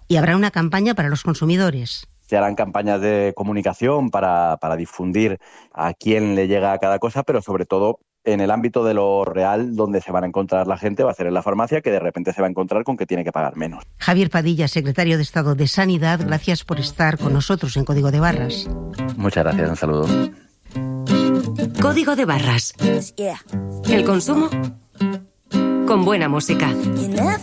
Y habrá una campaña para los consumidores. Se harán campañas de comunicación para difundir a quién le llega cada cosa, pero sobre todo en el ámbito de lo real, donde se van a encontrar la gente, va a ser en la farmacia, que de repente se va a encontrar con que tiene que pagar menos. Javier Padilla, secretario de Estado de Sanidad, gracias por estar con nosotros en Código de Barras. Muchas gracias, un saludo. Código de Barras. El consumo con buena música.